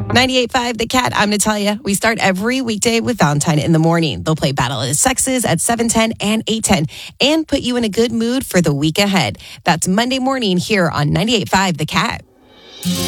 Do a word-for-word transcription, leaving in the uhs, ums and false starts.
ninety-eight point five The Cat, I'm Natalia. We start every weekday with Valentine in the morning. They'll play Battle of the Sexes at seven ten and eight ten and put you in a good mood for the week ahead. That's Monday morning here on ninety-eight point five The Cat.